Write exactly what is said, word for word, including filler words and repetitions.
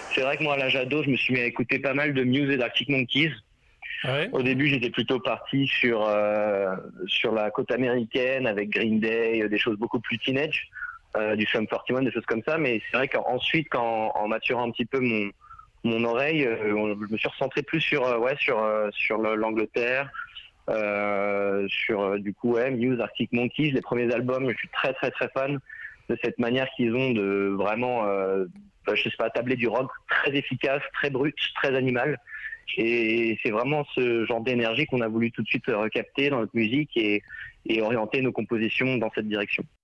c'est vrai que moi, à l'âge ado, je me suis mis à écouter pas mal de Muse et d'Arctic Monkeys. Ouais. Au début, j'étais plutôt parti sur euh, sur la côte américaine avec Green Day, des choses beaucoup plus teenage, euh, du Sum quarante et un, des choses comme ça. Mais c'est vrai qu'ensuite, quand en maturant un petit peu mon mon oreille, euh, je me suis recentré plus sur euh, ouais sur euh, sur le, l'Angleterre, euh, sur euh, du coup ouais, Muse, Arctic Monkeys, les premiers albums. Je suis très très très fan de cette manière qu'ils ont de vraiment, euh, je sais pas, tabler du rock très efficace, très brut, très animal. Et c'est vraiment ce genre d'énergie qu'on a voulu tout de suite recapter dans notre musique et, et orienter nos compositions dans cette direction.